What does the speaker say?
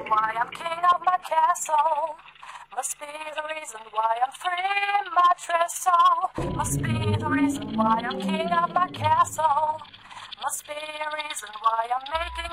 why I'm king of my castle. Must be the reason why I'm free in my trestle. Must be the reason why I'm king of my castle. Must be a reason why I'm making